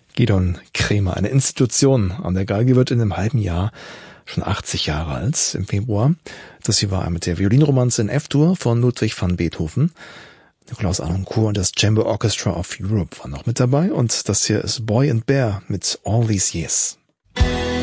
Gidon Kremer, eine Institution an der Geige, wird in einem halben Jahr schon 80 Jahre alt im Februar. Das hier war mit der Violinromanze in F-Dur von Ludwig van Beethoven. Nikolaus Arnoncourt und das Chamber Orchestra of Europe waren noch mit dabei. Und das hier ist Boy and Bear mit All These Years.